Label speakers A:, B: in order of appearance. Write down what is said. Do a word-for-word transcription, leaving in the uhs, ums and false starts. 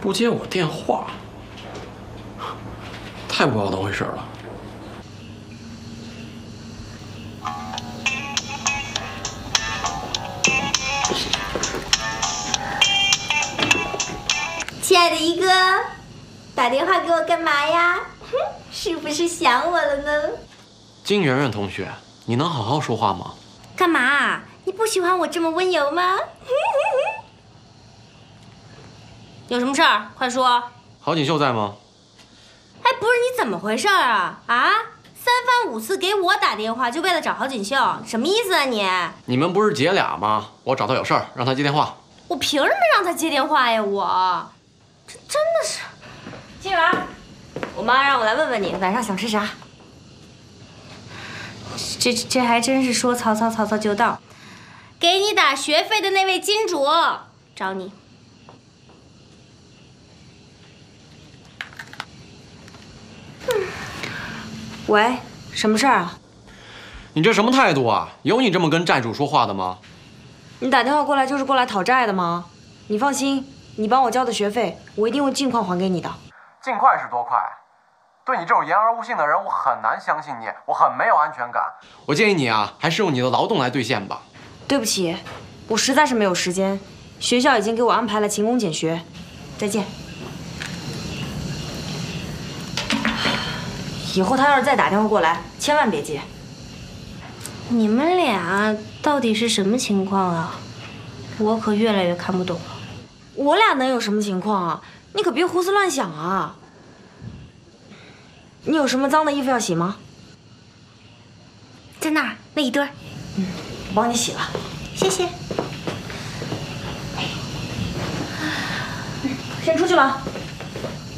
A: 不接我电话，太不知道怎么回事了。
B: 亲爱的一哥，打电话给我干嘛呀？哼，是不是想我了呢？
A: 金圆圆同学，你能好好说话吗？
B: 干嘛？你不喜欢我这么温柔吗？有什么事儿？快说。
A: 郝锦绣在吗？
B: 哎，不是，你怎么回事啊？啊，三番五次给我打电话，就为了找郝锦绣，什么意思啊你？
A: 你们不是姐俩吗？我找她有事儿，让她接电话。
B: 我凭什么让她接电话呀？我，这真的是。金元，我妈让我来问问你，晚上想吃啥？这这还真是说曹操，曹操就到。给你打学费的那位金主找你。喂，什么事儿啊？
A: 你这什么态度啊？有你这么跟债主说话的吗？
C: 你打电话过来就是过来讨债的吗？你放心，你帮我交的学费，我一定会尽快还给你的。
A: 尽快是多快？对你这种言而无信的人，我很难相信你，我很没有安全感。我建议你啊，还是用你的劳动来兑现吧。
C: 对不起，我实在是没有时间，学校已经给我安排了勤工俭学。再见。以后他要是再打电话过来，千万别接。
B: 你们俩到底是什么情况啊？我可越来越看不懂了。
C: 我俩能有什么情况啊？你可别胡思乱想啊！你有什么脏的衣服要洗吗？
B: 在那儿，那一堆儿。
C: 嗯，我帮你洗了。
B: 谢谢。
C: 先出去了。